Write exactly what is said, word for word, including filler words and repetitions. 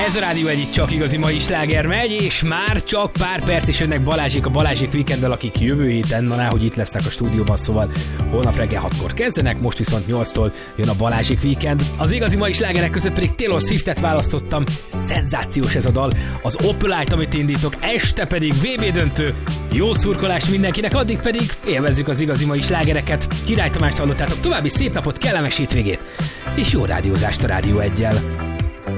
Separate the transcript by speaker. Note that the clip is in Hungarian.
Speaker 1: Ez a Rádió egy, csak igazi mai sláger megy, és már csak pár perc is jönnek Balázsék a Balázsék Weekenddel, akik jövő héten, na ná, hogy itt lesznek a stúdióban, szóval holnap reggel hatkor kezdenek, most viszont nyolctól jön a Balázsék Weekend. Az igazi mai slágerek között pedig Taylor Swiftet választottam, szenzációs ez a dal, az Opelite, amit indítok, este pedig vé bé döntő, jó szurkolást mindenkinek, addig pedig élvezzük az igazi mai slágereket. Király Tamást hallottátok, további szép napot, kellemes hétvégét, és jó rádiózást a Rádió egyel.